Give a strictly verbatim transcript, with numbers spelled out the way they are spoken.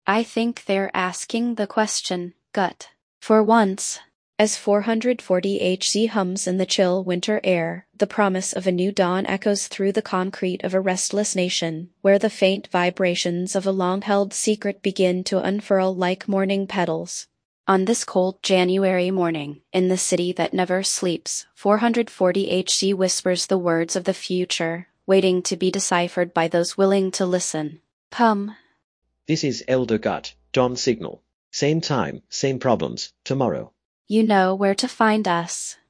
I think they're asking the question, gut. For once. As four hundred forty H Z hums in the chill winter air, the promise of a new dawn echoes through the concrete of a restless nation, where the faint vibrations of a long-held secret begin to unfurl like morning petals. On this cold January morning, in the city that never sleeps, four hundred forty H Z whispers the words of the future, waiting to be deciphered by those willing to listen. Pum. This is Elder Gut, Dawn Signal. Same time, same problems, tomorrow. You know where to find us.